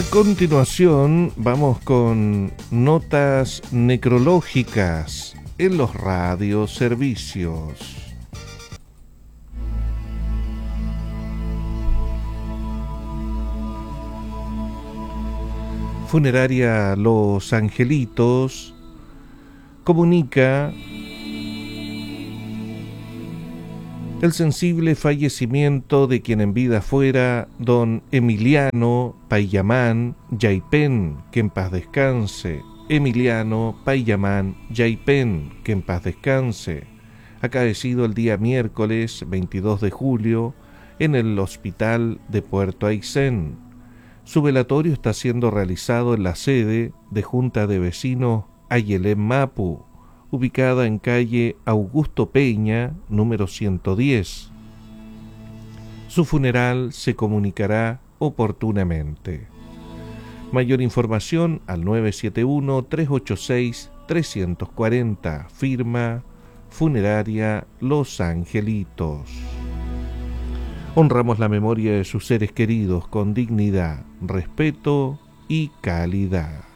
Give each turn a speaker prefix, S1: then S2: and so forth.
S1: A continuación vamos con notas necrológicas en los radioservicios. Funeraria Los Angelitos comunica el sensible fallecimiento de quien en vida fuera don Emiliano Paillamán Yaipen, que en paz descanse. Emiliano Paillamán Yaipen, que en paz descanse. Acaecido el día miércoles 22 de julio en el hospital de Puerto Aysén. Su velatorio está siendo realizado en la sede de Junta de Vecinos Ayelén Mapu, ubicada en calle Augusto Peña, número 110. Su funeral se comunicará oportunamente. Mayor información al 971-386-340. Firma Funeraria Los Angelitos. Honramos la memoria de sus seres queridos con dignidad, respeto y calidad.